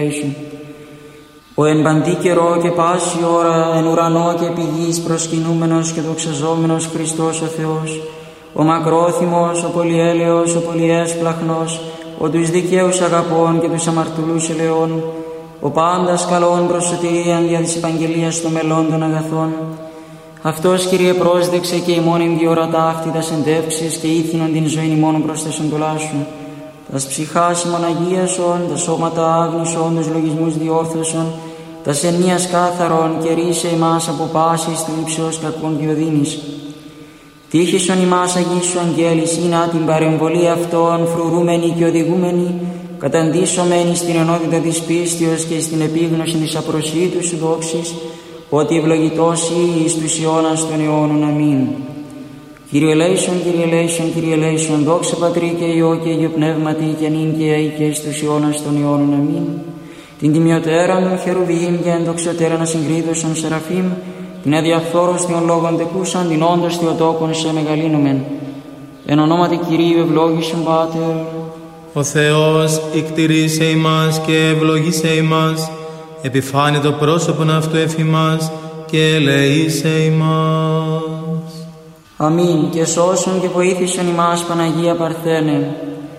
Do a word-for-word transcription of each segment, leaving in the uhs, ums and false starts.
Ο εν παντή καιρό και πάση ώρα εν ουρανό και επί γης προσκυνούμενος και δοξαζόμενος Χριστός ο Θεός, ο μακρόθυμος, ο πολυέλεος, ο πολυέσπλαχνος, ο τους δικαίους αγαπών και τους αμαρτωλούς ελεών, ο πάντας καλών προς σωτηρίαν δια της επαγγελίας των μελών των αγαθών. Αυτός, Κύριε, πρόσδεξε και ημών εν διορατά αυτή τας εντεύξεις και ήθινον την ζωήν ημών προς τας εντολάς σου. Τας ψυχάς ημών αγίασον, τα σώματα άγνησον, τους λογισμούς διόρθωσον, τας ενίας κάθαρον και ρίσε ημάς από πάσης του ύψεως κακών και οδύνης. Τύχησον ημάς αγίσου αγγέλης, ή την παρεμβολή αυτών φρουρούμενη και οδηγούμενη, καταντήσωμένη στην ενότητα της πίστεως και στην επίγνωση της απροσίτου σου δόξης, ότι ευλογητός ή εις τους αιώνας των αιώνων. Αμήν. Κύριε ελέησον, Κύριε ελέησον, Κύριε ελέησον, δόξα Πατρί και Υιό και Υιό Πνεύματι και νυν και αεί και εις τους αιώνας των αιώνων. Αμήν. Την τιμιωτέραν των χερουβίμ και εντοξιωτέραν ασυγκρίδωσον σεραφείμ, την αδιαφθόρωστιον λόγων τεκούσαν, την όντως θεοτόκον σε μεγαλύνομεν. Εν ονόματι Κυρίου ευλόγησον Πάτερ. Ο Θεός ικτηρίσε ημάς και ευλογήσε ημάς, επιφάνει το πρόσωπον αυτού εφημάς και ελεήσε ημάς. Αμήν. Και σώσον και βοήθησον ημάς Παναγία Παρθένε.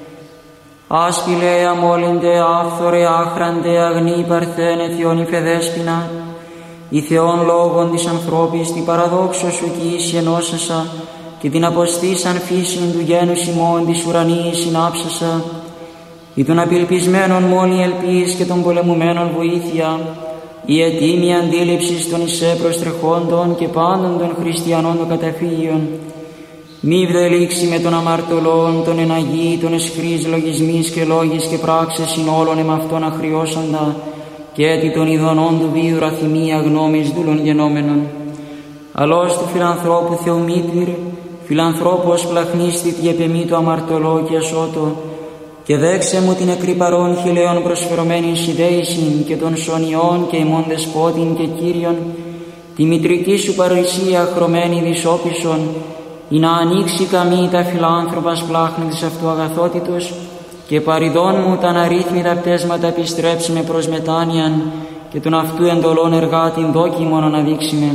Άσπηλε, αμόλυντε, άφθορε, άχραντε, αγνή Παρθένε, Θεόν υφεδέσποινα, η Θεόν λόγων της ανθρώπης, την παραδόξο σου κι ίση ενώσασα, και την αποστήσαν φύσιν του γένους ημών της ουρανίης συνάψασα, ή των απελπισμένων μόνη ελπίς και των πολεμουμένων βοήθεια, η ετοίμη αντίληψης των εισέ προστρεχόντων και πάντων των χριστιανών των καταφύγιων. Μη βδελήξει με των αμαρτωλών, των εναγεί, των εσχρείς λογισμείς και λόγης και πράξες ειν όλων εμ' αυτών αχριώσαντα, και έτι των ειδονών του βίου ραθυμία γνώμης δούλων γενόμενων. Αλώς του φιλανθρώπου Θεομήτρ, φιλανθρώπος πλαχνίστη τη επεμή το αμαρτωλό και ασώτο, και δέξε μου την εκρυπαρών χιλέων προσφερωμένην συνδέησιν και των σωνιών και ημών δεσπότην και Κύριον, τη μητρική σου παρουσία χρωμένη δυσόπισον, ή να ανοίξει καμή τα φιλάνθρωπας πλάχνη της αυτού αγαθότητος, και παριδών μου τα αναρρύθμιτα πτέσματα επιστρέψει με προς μετάνοιαν, και τον αυτού εντολών εργάτην δόκιμον αναδείξιμε.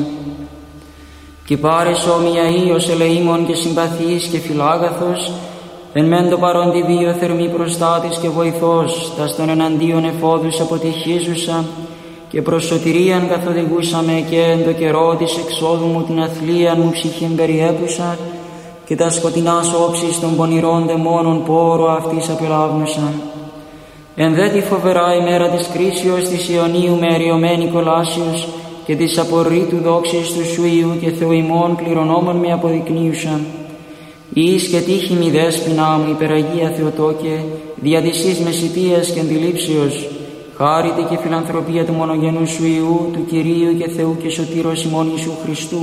Και πάρες όμοια ίος ελεήμων και συμπαθής και φιλάγαθος, εν μεν το παρόν τη βίο θερμή προστάτης και βοηθός, τας των εναντίον εφόδους αποτυχίζουσα, και προς σωτηρίαν καθοδηγούσαμε, και εν το καιρό της εξόδου μου την αθλίαν μου ψυχήν περιέπουσα, και τα σκοτεινάς όψεις των πονηρών δαιμόνων πόρο αυτής απελάβνουσαν. Εν δε τη φοβερά ημέρα της κρίσεως της Ιωνίου με εριωμένη κολάσεως, και της απορρίτου δόξης του σου Υιού και Θεού ημών κληρονόμων με αποδεικνύουσαν. Εις και τύχη μη δέσποινά μου υπεραγία Θεοτόκε, δια της εις μεσητείας και αντιλήψεως, χάρητε και φιλανθρωπία του μονογενού σου Υιού, του Κυρίου και Θεού και Σωτήρος ημών Ιησού Χριστού.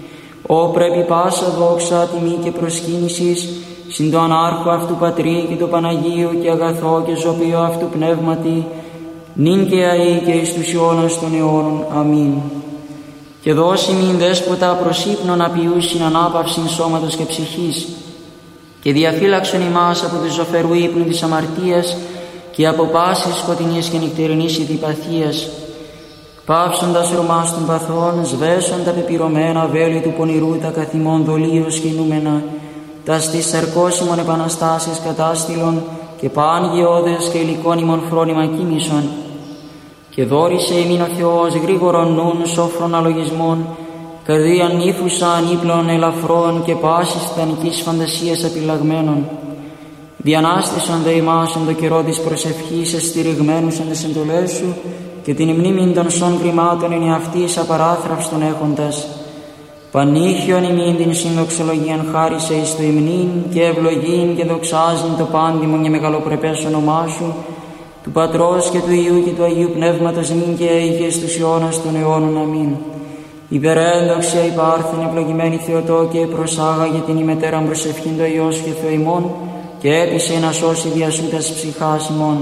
Ω πρέπει πάσα δόξα, τιμή και προσκύνησης, συν το ανάρχο αυτού Πατρί και το Παναγίου και αγαθό και ζωπιό αυτού Πνεύματι, νυν και αεί και εις τους αιώνας των αιώνων. Αμήν. Και δώσει μην δέσποτα προς ύπνον απειούσιν ανάπαυσιν σώματος και ψυχής, και διαφύλαξον ημάς από του ζωφερού ύπνου της αμαρτίας και από πάσης σκοτεινής και νυχτερινής ειδιπαθίας, πάυσοντας ρωμάς των παθών, σβέσον τα πεπυρωμένα βέλη του πονηρού τα καθημών δολίως κινούμενα, τα στις σαρκώσιμων επαναστάσεις κατάστηλων και παν γεώδες και υλικών ημών φρόνημα κοίμησον. Και δόρισε ημίν ο Θεός γρήγορον νουν σόφρον αλογισμών, καρδίαν νύφουσαν ύπλων ελαφρών και πάσης θανικής φαντασίας απειλαγμένων. Διανάστησαν δε ημάς εν το καιρό της προσευχής εστηριγμένους εν τες εντολές σου, και την μνήμην των σών κρυμάτων εν εαυτής απαράθραυστον έχοντας. Πανήχιον ημίν την συνδοξολογίαν χάρισε εις το υμνήν και ευλογήν και δοξάζειν το πάντιμον και μεγαλοπρεπές όνομά σου, του Πατρός και του Υιού και του Αγίου Πνεύματος νυν και αεί και στους αιώνας των αιώνων. Αμήν. Υπερέντοξια υπάρχθεν ευλογημένη Θεοτόκε, προσάγαγε την ημετέραν προσευχήν το Υιός και Θεό ημών, και έπεισε να σώσει διασούτας ψυχάς ημών.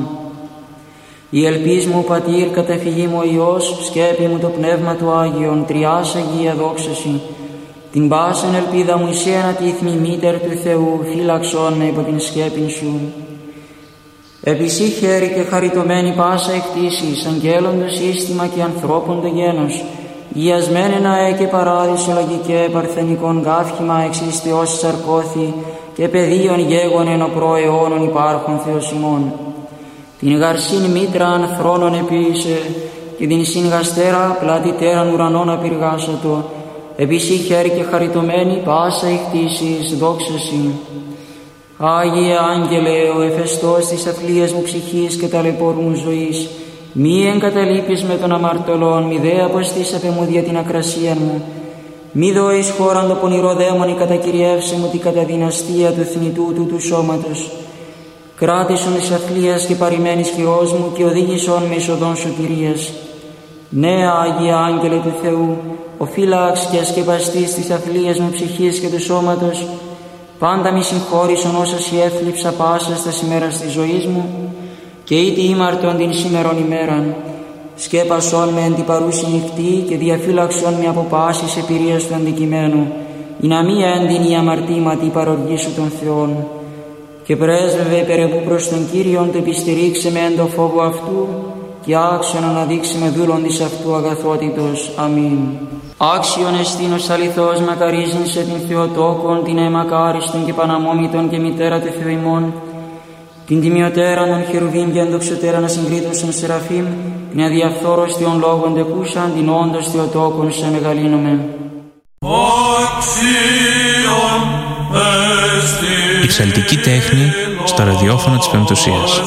Η ελπίς μου Πατήρ, καταφυγή μου ο Υιός, σκέπη μου το Πνεύμα του Άγιον, τριάς Αγία δόξαση. Την πάσαν ελπίδα μου εισέ ανατίθμη μήτερ του Θεού, φύλαξον με υπό την σκέπην σου. Επισή χέρι και χαριτωμένη πάσα εκτίσεις, αγγέλων το σύστημα και ανθρώπων το γένος, γιασμένε ναέ και παράδεισο λαγικέ παρθενικών γάφημα εξιστιώσεις αρκώθη και πεδίων γέγον εν ο προαιώνων υπάρχων Θεός ημών. Την γαρσήν μήτραν θρόνων επίησε και την συγγαστέρα πλατητέραν ουρανών απειργάσατο, επισή χέρι και χαριτωμένη πάσα εκτίσεις, δόξα Συ. Άγιε Άγγελε, ο εφεστός της αθλίας μου ψυχής και ταλαιπώρου μου ζωής, μη εγκαταλείπεις με των αμαρτωλών, μη δε αποστήσατε μου δια την ακρασία μου, μη δώεις χώραν το πονηρό δαίμονι κατακυριεύσε μου την καταδυναστία του θνητού του του σώματος. Κράτησον της αθλίας και παρημένης χειρός μου και οδήγησον με εισοδόν σωτηρίας. Ναι, Άγιε Άγγελε του Θεού, ο φύλαξ και ασκεπαστής της αθλίας μου ψυχής και του σώματος, πάντα μη συγχώρησον όσα σοι έθλιψα πάσα στα σημέρα της ζωής μου και ήτι ήμαρτον την σήμερον ημέραν. Σκέπασον με εν την παρούση νυχτή και διαφύλαξον με από πάσης επηρείας του αντικειμένου, ή να μη έντυνη η αμαρτήματη παροργή σου των Θεών. Και πρέσβευε περαιπού προς τον Κύριον το επιστηρίξε με εν το φόβο αυτού και άξιον αναδείξει με δούλον της αυτού αγαθότητος. Αμήν. Άξιον εστίνος αληθώς μακαρίζνησε την Θεοτόκον, την αιμακάριστον και παναμόμητον και μητέρα του Θεού ημών, την τιμιωτέραν των χερουβίμ και ενδοξωτέραν ασυγκρίτωσον σεραφείμ, την αδιαφθόρος Θεών λόγων τεκούσαν, την όντως Θεοτόκον σε μεγαλύνομαι. Η ψαλτική τέχνη στα ραδιόφωνα της Πεμπτουσίας.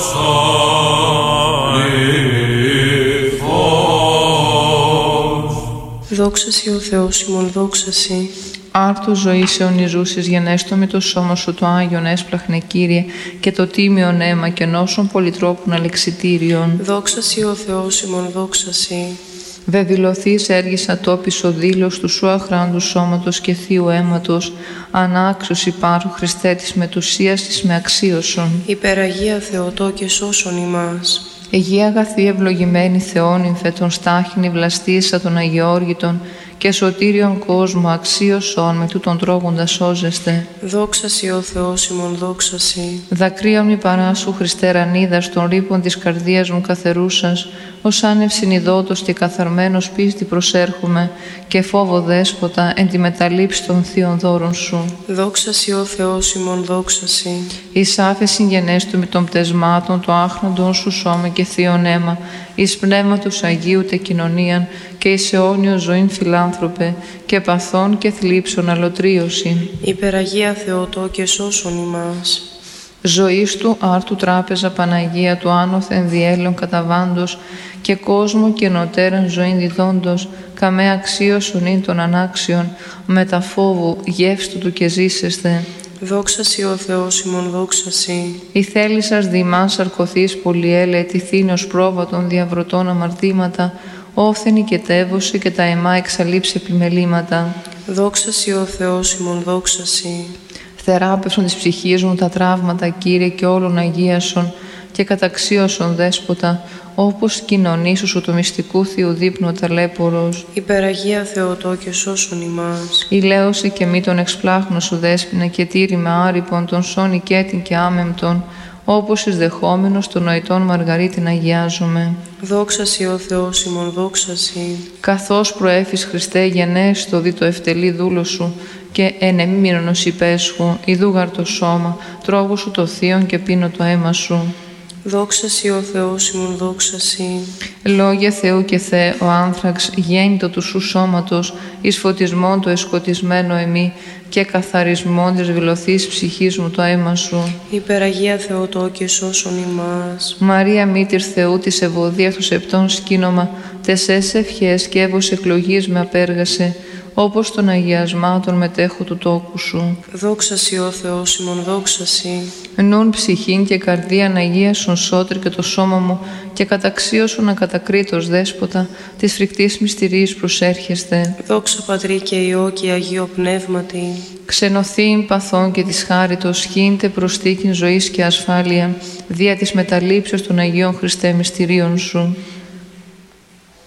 Δόξα Συ ο Θεός ημών, δόξα Συ. Άρτου ζωής αιωνιζούσης γενέστο με το σώμα σου το Άγιον έσπλαχνε Κύριε και το τίμιον αίμα και νόσων πολυτρόπων αλεξιτήριων. Δόξα Συ ο Θεός ημών, δόξα Συ. Δε δηλωθείς έργησα τόπις ο δήλος του σου αχράντου σώματος και θείου αίματος, ανάξιος υπάρχου Χριστέ της μετουσίας της με αξίωσον. Υπεραγία Θεοτό και σώσον ημάς. Αιγεία αγαθή ευλογημένη Θεόν υμφε των στάχινη βλαστήσα των Αγιώργητων και σωτήριον κόσμο αξίωσον με τούτον τρώγοντα σώζεστε. Δόξα Συ ο Θεός ημών, δόξα Συ. Δακρύων μη παράσου Χριστέ ρανίδας των ρήπων της καρδίας μου καθερούσας, ως άνευσιν ειδότος και καθαρμένος πίστη προσέρχομαι και φόβο δέσποτα εν τη μεταλήψη των θείων δώρων σου. Δόξα Συ ο Θεός ημών, δόξα Συ. Εις άφεσιν γενέστου με των πτεσμάτων το άχνοντον σου σώμα και θείον αίμα, εις πνεύματος Αγίου τε κοινωνίαν και εις αιώνιο ζωήν φιλάνθρωπε και παθών και θλίψων αλωτρίωσιν. Υπεραγία Θεοτό και σώσον ημάς. Ζωής του άρτου τράπεζα Παναγία του άνωθεν διέλεον καταβάντος και κόσμο και νοτέραν ζωήν διδόντος, καμέ αξίωσον ειν των ανάξιων, μετα φόβου γεύστου του και ζήσεσθε. Δόξα Συ ο Θεός ημών, δόξα Συ. Η θέλησας δημάς αρκωθείς πολυέλε, τυθήνος πρόβατων διαβρωτών αμαρτήματα, όφθενη και τεύωση και τα αιμά εξαλείψει επιμελήματα. Δόξα Συ ο Θεός ημών, δόξα Συ. Θεράπευσον της ψυχής μου τα τραύματα, Κύριε, και όλων αγίασον και καταξίωσον δέσποτα, όπως κοινωνήσου σου το μυστικού Θείου δείπνου ταλέπορος. Υπεραγία Θεοτό και σώσον ημάς. Ηλέωσε και μη τον εξπλάχνο σου δέσποινα και τήρημα άρυπον των σώνη κέτην και άμεμπτον, όπως εις δεχόμενος των νοητών Μαργαρίτην αγιάζομαι. Δόξα Συ ο Θεός ημών, δόξα Συ. Καθώς προέφης Χριστέ γενέστο δι το ευτελή δούλο σου και εν εμίμηνος υπέσχου, ιδούγαρ το σώμα, τρώγω σου το θείον και πίνω το αίμα σου. Δόξα Συ ο Θεός ημών, δόξα Συ. Λόγια Θεού και Θεέ, ο άνθραξ γέννητο του σου σώματος, εις φωτισμόν το εσκοτισμένο εμεί και καθαρισμόν της βιλωθής ψυχής μου το αίμα σου. Υπεραγία Θεοτό και σώσον ημάς. Μαρία μήτηρ Θεού της ευωδίας του σεπτών σκήνομα, τεσές ευχές και έβος εκλογής με απέργασε, όπως των αγιασμάτων μετέχω του τόκου σου. Δόξα Συ ο Θεός ημών, δόξα Συ. Νουν ψυχήν και καρδίαν αγίασον σώτρι και το σώμα μου και καταξίωσον ακατακρίτως δέσποτα της φρικτής μυστηρίας προσέρχεστε. Δόξα Πατρί και Υιό και Αγίο Πνεύματι. Ξενωθήν παθών και της χάριτος χύντε προστίκην ζωής και ασφάλεια δια της μεταλήψεως των Αγίων Χριστέ μυστηρίων σου.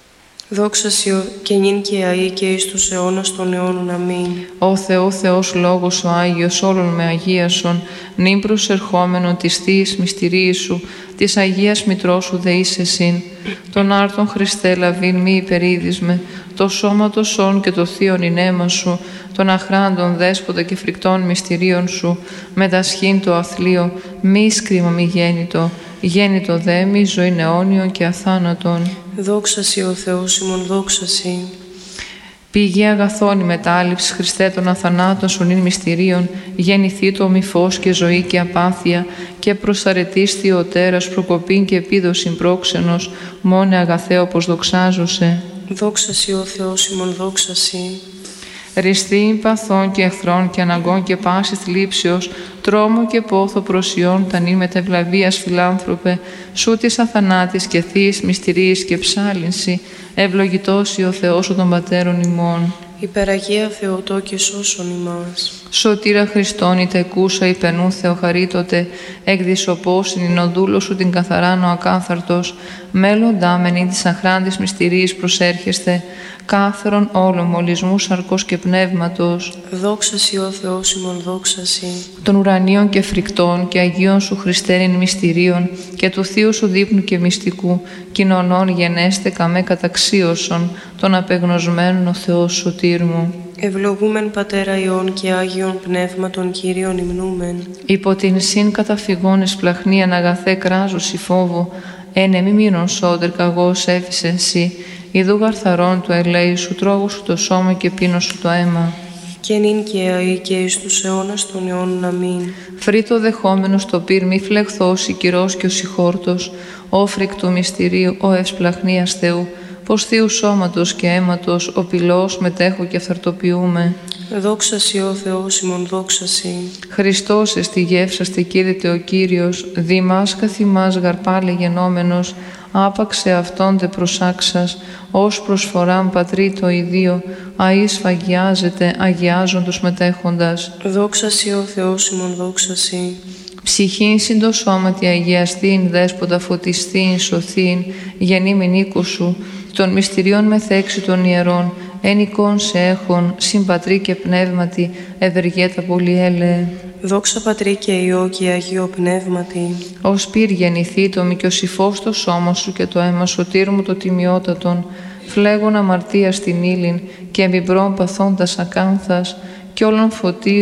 Δόξα Σοι και νυν και αεί και εις τους αιώνας των αιώνων. Αμήν. Ο Θεό Θεός Λόγος ο Άγιος όλων με αγίασον, νυν προσερχόμενον της Θείας μυστηρίας Σου, της Αγίας Μητρός Σου δε είσαι συν. Τον άρτον Χριστέ λαβήν μη υπερίδισμε, το σώμα το σών και το θείον ηνέμα Σου, τον αχράντων δέσποτα και φρικτών μυστηρίων Σου, με τα σχήν το αθλείο, μη σκρίμα μη γέννητο, γέννητο δε μη ζωήν αιώνιον και αθάνατον. Δόξα Σοι ο Θεός ημών, δόξα Σοι. Πηγή αγαθώνη μετάληψη, Χριστέ των αθανάτων σου νυν μυστηρίων, γεννηθεί το μη φως και ζωή και απάθεια, και προσαρετής Θεοτέρας προκοπήν και επίδοσιν πρόξενος, μόνε αγαθέ όπως δοξάζωσε. Δόξα Σοι ο Θεός ημών, δόξα Σοι. Ριστή παθών και εχθρών και αναγκών και πάσης θλίψεως, τρόμο και πόθο προσιών τα νυν μετευλαβίας φιλάνθρωπε, σου της αθανάτης και θείς μυστηρίες και ψάλυνση, ευλογητός ο Θεός ο των πατέρων ημών. Υπεραγία Θεοτό και σώσον ημάς. Σωτήρα Χριστόν η τεκούσα υπενού Θεοχαρίτωτε, εκδισοπόσιν ειν ο δούλος σου την καθαράν ο ακάθαρτος, μέλλοντά μεν της αχράντης μυστηρίας προσέρχεστε, κάθερον όλων μολυσμού σαρκός και πνεύματος. Δόξα Σοι ο Θεός ημών, δόξα Σοι. Των ουρανίων και φρικτών και αγίων σου Χριστέριν μυστηρίων και του Θείου σου δείπνου και μυστικού, κοινωνών γενέστε καμέ καταξίωσον, των απεγνωσμένων ο Θεός σωτήρ μου. Ευλογούμεν Πατέρα Υιών και Άγιον Πνεύματον Κύριον υμνούμεν. Υπό την συν καταφυγών εις πλαχνίαν αγαθέ κράζους η φόβο, ένε μη μείνον σώτερ καγός έφυσεν σοι, ειδού γαρθαρών του ελέη σου, τρόγου σου το σώμα και πίνω σου το αίμα. Και νυν και αεί και εις τους αιώνας των αιώνων. Αμήν. Φρύτο δεχόμενος το πυρ μη φλεχθός η κυρός και ο συγχόρτος, ο φρικτού μυστηρίου, ο ευσπλαχνίας Θεού, πως Θείου σώματος και αίματος, ο πυλός μετέχω και αυθαρτοποιούμε. Δόξα Σοι ο Θεός ημών, δόξα Σοι. Χριστός εστι γεύσαστε κήρυτε ο Κύριος, δήμας καθημάς γαρπάλε γενόμενος, άπαξε αυτόν δε προσάξας, ως προσφοράν πατρί το ιδίο, αΐ σφαγιάζεται, αγιάζον τους μετέχοντας. Δόξα Σοι ο Θεός ημών, δόξα Σοι. Ψυχήν συντο σώματι αγιαστήν, δέσποτα φωτιστήν, σωθήν, γεννήμην οίκου σου, των μυστηριών μεθέξι των ιερών, εν εικόν σε έχων, συμπατρί και πνεύματι, ευεργέτα πολυέλεε. Δόξα Πατρί και Υιό και Αγίο Πνεύματι. Ως πυρ γεννηθεί το μικιοσυφός το σώμα σου και το αίμα σωτήρ μου το τιμιότατον, φλέγον αμαρτία στην ύλην και εμπιμπρών παθώντας ακάνθας, κι όλων φωτί